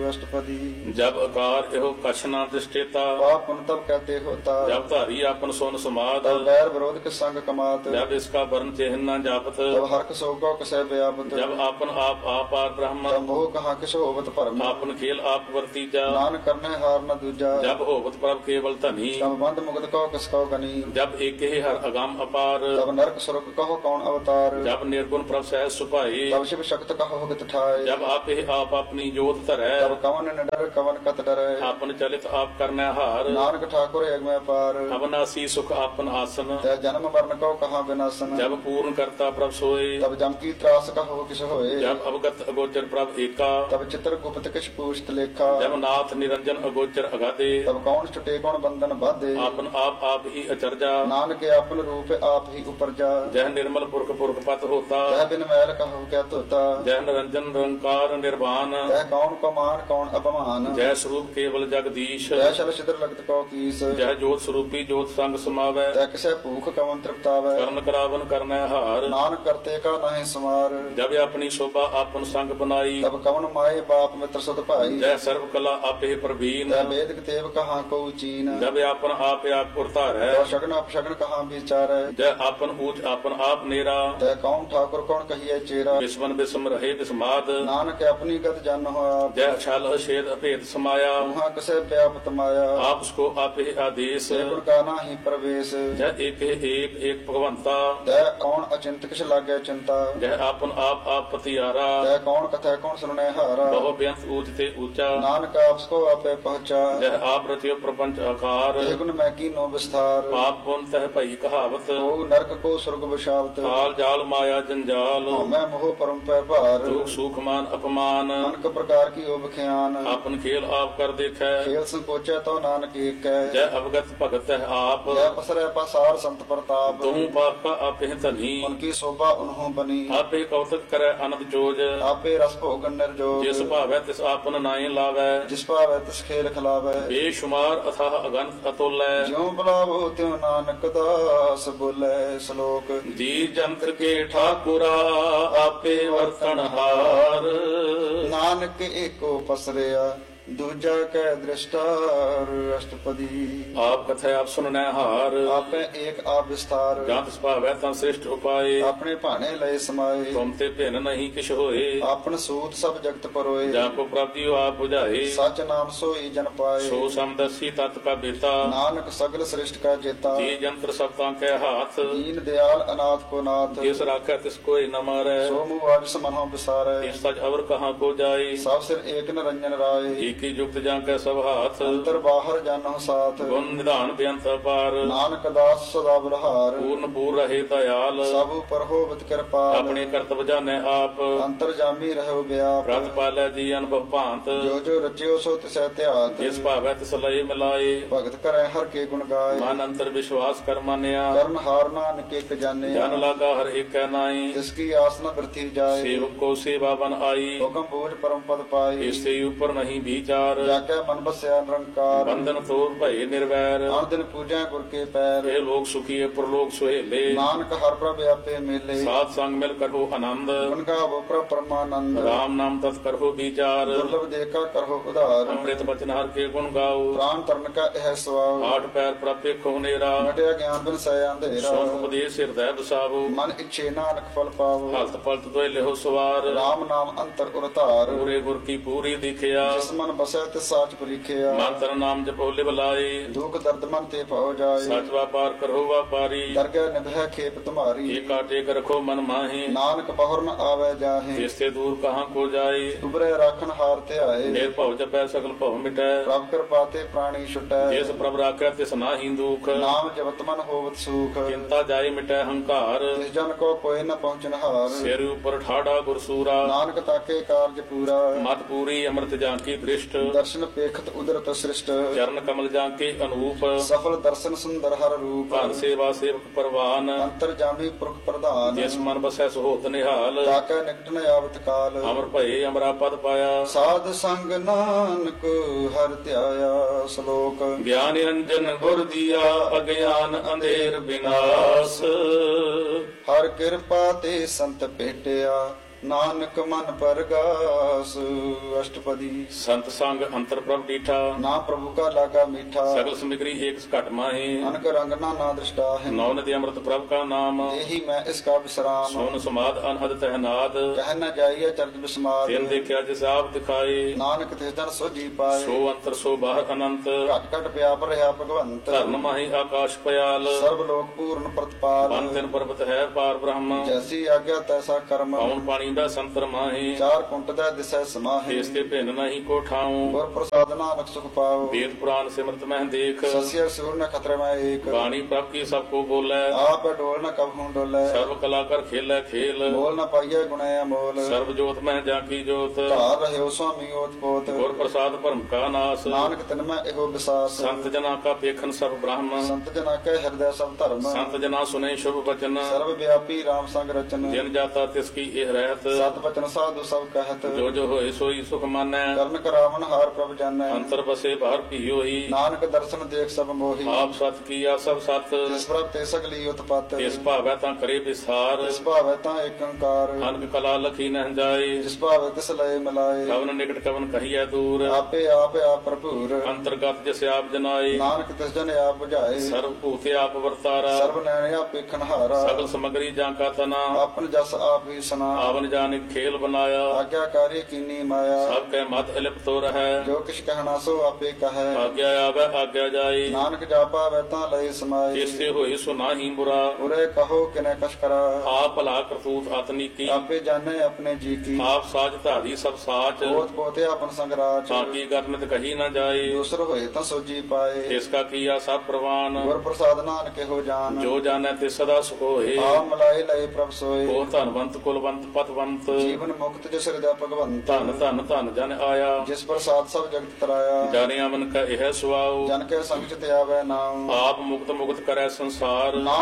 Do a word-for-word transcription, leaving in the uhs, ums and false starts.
अष्टपदी। जब अकार एहो कछ न दृष्टेता, पाप पुण्य तब कहते होता। जब धारी आपन सोन समाद, तब बैर विरोध के संग कमात। जब इसका वर्ण चिन्ह न जापत, तब हर्क सोगो कसै व्यापत। जब आपन आप आपार ब्रह्म, तब मोह कहाँ किसो होवत भरम। आपन खेल आप वर्तीजा, नान करने हार न दूजा। जब होवत प्रभ केवल धनी, तब बंद मुक्त कहो किसको गनी। जब एक ही हर अगाम अपार, तब नरक सुरक कहो कौन अवतार। जब निर्गुण प्रभ सहज सुपाई, तब शिव शक्त कहो गत ठाय। जब आप ही आप अपनी जोत धरै, तब कवन न डर कवन कत डरै। आपन चलित आप करने हार, नानक ठाकुर एक में पार। अवनासी सुख आपन आसन, तै जन्म मरण को कहाँ विनाशन। जब पूर्ण करता प्रभ सोए, तब जम की त्रास कहो किस होए। जब अवगत अगोचर प्रभ एका, तब चित्र गुप्त किस पूछत लेखा। जब नाथ निरंजन अगोचर अगाधे, तब कौन छुटे कौन बंधन बाधे। आपन आप आप ही अचरजा, नानक आपन रूप आप ही उपरजा। जह निर्मल पुरख पुरख पत होता, तह बिन मैल कहो क्या तोता। जह निरंजन निरंकार निर्वाण, तह कौन को मान कौन अपमान। जय स्वरूप केवल जगदीश, तह शल छिद्र लगत को कीस। जय जोत स्वरूपी जोत संग समावै, तह किसे भूख कवन तृप्तावै। करण करावन करनै हार, नानक करते का नहीं समार। जब अपनी शोभा आपन संग बनाई, तब कवन माए बाप मित्र सुत भाई। जय सर्व कला आपे प्रवीण, तह वेद तेव कहाँ को चीन। जब आपन आप आप उरतार है, तह शगन अपशगन कहाँ विचार। जय आपन ऊंच आपन आप नेरा, तह कौन ठाकुर कौन कहिए चेरा। विस्मन विस्म रहे विस्माद, नानक अपनी गत जन हो आप। जय छल छेद अभेद समाया, वहाँ कसे व्यापत माया। आप उसको आप ही आदेश, गुण का नाही प्रवेश। जय एक ही एक एक भगवंता, तह कौन अचिंत किस लागे चिंता। जय आपन आप आप पतियारा, तह कौन कथा कौन सुनने हारा। बहु बेंत ऊंच ते ऊंचा, नानक आपको आपे पहुँचा। जय आप रतियो प्रपंच आकार, ते गुण मैं की नो विस्तार। पाप पुन तह भई कहावत, ओ नरक को स्वर्ग बशावत। काल जाल माया जंजाल, मैं मोह परम पै भार। दुख सुख मान अपमान, अनक प्रकार की ओब ख्यान। आपन खेल आप कर देखै, खेल संकोचे तो नानक एक है। जय अवगत भगत है आप, जय पसरे पसार संत प्रताप। तुम पाप का आप ही धनी, उनकी शोभा उन्हों बनी। आपे कौतक करे अनंत जोज, आपे रस भोगन निर्जोग। जिस भावै तिस आपन नाई लावै, जिस पावै तिस खेल खिलावै। बेशुमार अथाह अगंत अतुल्य, ज्यों बुलावो त्यों नानक दास बोले श्लोक। जी जंत्र के ठाकुरा आपे वर्तन हार, नानक एको पसरिया दूजा कै दृष्टार। अष्टपदी। आप कथे आप सुनने हार, आपे एक आप विस्तार। जहाँ तिस भावै तं श्रेष्ठ उपाय, अपने भाने लय समाये। तुम ते भिन्न नहीं किछ होए, आपन सूत सब जगत परोए। जहाँ को प्राप्ति हो आप बुझाए, सच नाम सोई जन पाए। सो समदर्शी तत् का बेता, नानक सगल श्रेष्ठ का जेता। जी जंत्र सब तां के हाथ, दीन दयाल अनाथ को नाथ। जिस राखै तिस कोई न मारै, सो मुँह आज समनों बिसारे। इस सच अवर कहाँ को जाए, सब सिर एक निरंजन राय। एक ही युक्त जां के सब हाथ, अंतर बाहर जानो साथ। गुण निधान बेअंत पार, नानक दास सदा बलहार। पूर्ण पूर रहे दयाल, सब पर होवत कृपाल। अपने कर्तव्य जाने आप, अंतर जामी रहो व्याप। प्रत पालै जी अनुभव भांत, जो जो रचियो सो तिसै त्यात। जिस भावै तिस लय मिलाए, भगत करे हर के गुण गाय। मन अंतर विश्वास कर मानिया, कर्ण हार नानक एक जाने। जन लागा हर एक नाई, जिसकी आस न वृथी जाए। सेवक को सेवा बन आई, हुक्म बोझ परम पद पाई। इससे ऊपर नहीं विचार, जाके मन बसया निरंकार। बंधन तोड़ भय निर्वैर, हर दिन पूजा गुर के पैर। हे लोग सुखी प्रलोक सुहेले, नानक हर प्रभ आपे मेले। सात संग मिल करो आनंद, उनका वो प्रभ परमानंद। राम नाम तत् करो विचार, दुर्लभ देखा करो उदार। अमृत बचन हर के गुण गाओ, प्राण तरण का यह स्वभाव। आठ पैर प्राप्य खोनेरा, घटिया ज्ञान बिन सय अंधेरा। सोन उपदेश हृदय बसावो, मन इच्छे नानक फल पावो। हलत पलत द्वय लेहो सवार, राम नाम अंतर उरतार। पूरे गुर की पूरी दिखिया, जिस मन बसै तिस साच परीखिया। मंत्र नाम जपो लिव लाए, दुख दर्द मन ते पाओ जाए। सच व्यापार करो व्यापारी, दरगह निभय खेप तुम्हारी। एक काटे रखो मन माहे, नानक पहुर न आवे जाहे। इससे दूर कहाँ को जाए, उबरे राखन हार ते आए। ढेर भव जपै सकल भव मिटै, प्रभ कृपा ते प्राणी छुटै। जिस प्रभ राखै तिस नाहि दुख, नाम जपत मन होवत सुख। चिंता जाय मिटै हंकार, जिस जन को कोई न पहुँचन हार। सिर ऊपर ठाड़ा गुरसूरा, नानक ताके कार्य पूरा। मत पूरी अमृत जांकी दृष्ट, दर्शन पेखत उदरत सृष्ट। चरण कमल जांके अनूप, सफल दर्शन सुंदर हर रूप। भान सेवा सेवक परवान, अंतर जामी पुरख प्रधान। जिस मन बसै सुहोत निहाल, ताके निकट न आवत काल। अमर भये अमरा पद पाया, साध संग नानक हर ध्याया। श्लोक। ज्ञान निरंजन गुर दिया, अज्ञान अंधेर विनाश, हर कृपा ते संत भेटिया। ਨਾਨਕ ਮਨ ਪਰਗਾਸ। ਅਸ਼ਟਪਦੀ। ਸੰਤ ਸੰਗ ਅੰਤਰ ਪ੍ਰਭ ਡੀਠਾ, ਨਾ ਪ੍ਰਭੂ ਕਾ ਲਾਗਾ ਮੀਠਾ। ਸਗਲ ਸਮਿਗਰੀ ਏਕ ਘਟ ਮਾਹੇ, ਅਨਕ ਰੰਗ ਨਾ ਨਾ ਦ੍ਰਿਸ਼ਟਾ ਹੈ। ਨੌ ਨਦੀ ਅੰਮ੍ਰਿਤ ਪ੍ਰਭ ਕਾ ਨਾਮ, ਇਹੀ ਮੈਂ ਇਸ ਕਾ ਵਿਸਰਾਮ। ਸੋਨ ਸਮਾਦ ਅਨਹਦ ਤਹਿਨਾਦ, ਕਹਿ ਨ ਜਾਈਏ ਚਰਜ ਬਿਸਮਾਦ। ਤਿਨ ਦੇਖਿਆ ਜਿਸ ਆਪ ਦਿਖਾਏ, ਨਾਨਕ ਤਿਸ ਜਨ ਸੋਜੀ ਪਾਏ। ਸੋ ਅੰਤਰ ਸੋ ਬਾਹਰ ਅਨੰਤ, ਘਟ ਘਟ ਪਿਆਪ ਰਹਾ ਭਗਵੰਤ। ਧਰਨ ਮਾਹੀ ਆਕਾਸ਼ ਪਿਆਲ, ਸਰਬ ਲੋਕ ਪੂਰਨ ਪ੍ਰਤਪਾਲ। ਬਨ ਤਿਨ ਪਰਬਤ ਹੈ ਪਾਰ ਬ੍ਰਹਮ, ਜੈਸੀ ਆਗਿਆ ਤੈਸਾ ਕਰਮ। ਪਉਣ ਪਾਣੀ ਦਾ ਸੰਤਰ ਮਾਹੀ, ਚਾਰ ਕੁੰਟ ਦਾ ਦਿਸੈ ਸਮਾਹੇ। ਇਸ ਤੇ ਭਿੰਨ ਨਹੀਂ ਕੋ ਠਾਉ, ਗੁਰ ਪ੍ਰਸਾਦ ਨਾਨਕ ਸੁਖ ਪਾਓ। ਵੇਦ ਪੁਰਾਨ ਸਿਮਰਤ ਮਹਿ ਦੇਖ, ਸਸਿਆ ਸੂਰ ਨ ਖਤਰੇ ਮੈਂ ਏਕ। ਬਾਣੀ ਪ੍ਰਭ ਕੀ ਸਭ ਕੋ ਬੋਲੇ, ਆਪ ਡੋਲ ਨ ਕਬ ਹੂੰ ਡੋਲੇ। ਸਰਬ ਕਲਾ ਕਰ ਖੇਲੇ ਖੇਲ, ਬੋਲ ਨ ਪਾਈਏ ਗੁਣੇ ਅਮੋਲ। ਸਰਬ ਜੋਤ ਮਹਿ ਜਾ ਕੀ ਜੋਤ, ਧਾਰ ਰਹਿਓ ਸੁਆਮੀ ਓਤ ਪੋਤ। ਗੁਰ ਪ੍ਰਸਾਦ ਭਰਮ ਕਾ ਨਾਸ, ਨਾਨਕ ਤਿਨ ਮੈਂ ਇਹੋ ਵਿਸਾਸ। ਸੰਤ ਜਨਾ ਕਾ ਪੇਖਨ ਸਭ ਬ੍ਰਹਮ, ਸੰਤ ਜਨਾ ਕੈ ਹਿਰਦੈ ਸਭ ਧਰਮ। ਸੰਤ ਜਨਾ ਸੁਨੇ ਸ਼ੁਭ ਬਚਨ, ਸਰਬ ਵਿਆਪੀ ਰਾਮ ਸੰਗ ਰਚਨ। ਜਿਨ ਜਾਤਾ ਤਿਸ ਕੀ ਇਹ ਰਹਿਤ, ਸਤ ਬਚਨ ਸਾਧੂ ਸਭ ਕਹਿਤ। ਜੋ ਜੋ ਹੋਏ ਸੋਈ ਸੁਖ ਮਾਨੈ, ਕਰਨ ਕਰਾਵਨ ਹਾਰ ਪ੍ਰਭ ਜਾਣੈ। ਅੰਤਰ ਬਸੇ ਬਾਹਰ ਭੀ ਹੋਈ, ਨਾਨਕ ਦਰਸ਼ਨ ਦੇਖ ਸਭ ਮੋਹੀ। ਆਪ ਸਤ ਕੀਆ ਸਭ ਸਤ, ਜਿਸ ਪ੍ਰਭ ਤੇ ਸਗਲੀ ਉਤਪਤ। ਇਸ ਭਾਵੈ ਤਾਂ ਕਰੇ ਵਿਸਾਰ, ਜਿਸ ਭਾਵੈ ਤਾਂ ਏਕ ਓੰਕਾਰ। ਅਨਕ ਕਲਾ ਲਖੀ ਨਹਿ ਜਾਏ, ਜਿਸ ਭਾਵੈ ਤਿਸ ਲਏ ਮਿਲਾਏ। ਕਵਨ ਨਿਕਟ ਕਵਨ ਕਹੀਐ ਦੂਰ, ਆਪੇ ਆਪ ਆਪ ਭਰਪੂਰ। ਅੰਤਰਗਤ ਜਿਸ ਆਪ ਜਨਾਏ, ਨਾਨਕ ਤਿਸ ਜਨ ਆਪ ਬੁਝਾਏ। ਸਰਬ ਭੂਤੇ ਆਪ ਵਰਤਾਰਾ, ਸਰਬ ਨੈਣ ਆਪ ਵੇਖਣ ਹਾਰਾ। ਸਗਲ ਸਮਗਰੀ ਜਾਂ ਕਾ ਤਨਾ, ਆਪਨ ਜਸ ਆਪ ਹੀ ਸੁਨਾ। ਆਵਨ ਜਾਨਿਕ ਖੇਲ ਬਨਾਇਆ, ਆਗਿਆਕਾਰੀ ਕੀਨੀ ਮਾਇਆ। ਸਭ ਕੈ ਮਤ ਇਲਿਪਤੋ ਰਹੈ, ਜੋ ਕਿਛ ਕਹਿਣਾ ਸੋ ਆਪੇ ਕਹੈ। ਆਗਿਆ ਆਵੈ ਆਗਿਆ ਜਾਏ, ਨਾਨਕ ਜਾਪਾ ਵੈ ਤਾਂ ਲਈ ਸਮਾਏ। ਜਿਸ ਤੇ ਹੋਏ ਸੋ ਨਾਹੀ ਬੁਰਾ, ਉਰੇ ਕਹੋ ਕਿਨੇ ਕਛ ਕਰਾ। ਆਪ ਭਲਾ ਕਰਤੂਤ ਅਤਨੀਕੀ, ਆਪੇ ਜਾਣੇ ਆਪਣੇ ਜੀ ਕੀ। ਆਪ ਸਾਜ ਧਾਰੀ ਸਭ ਸਾਚ, ਪੋਤ ਪੋਤੇ ਆਪਨ ਸੰਗਰਾਜ। ਤਾਂ ਕੀ ਕਰਨਿਤ ਕਹੀ ਨਾ ਜਾਏ, ਦੂਸਰ ਹੋਏ ਤਾਂ ਸੋਜੀ ਪਾਏ। ਇਸ ਕਾ ਕੀਆ ਸਭ ਪ੍ਰਵਾਨ, ਗੁਰ ਪ੍ਰਸਾਦ ਨਾਨਕ ਇਹੋ ਜਾਨ। ਜੋ ਜਾਣੈ ਤੇ ਸਦਾ ਸੁਖ ਹੋਏ, ਆ ਮਲਾਏ ਲਏ ਪ੍ਰਭ ਸੋਏ। ਉਹ ਧਨਵੰਤ ਕੁਲਵੰਤ ਪਤਵੰਤ, ਜੀਵਨ ਮੁਕਤ ਜਿਸ ਹਿਰਦੈ ਭਗਵੰਤ। ਧਨ ਧਨ ਧਨ ਜਨ ਆਇਆ, ਜਿਸ ਪ੍ਰਸਾਦ ਸਭ ਜਗਤ ਤਰਾਇਆ। ਜਾਣਿਆ ਮਨ ਕਾ ਇਹ ਸੁਆਉ, ਜਨ ਕੇ ਸੰਗ ਚ ਤੇ ਆਵੈ ਨਾਮ। ਆਪ ਮੁਕਤ ਮੁਕਤ ਕਰੈ ਸੰਸਾਰ।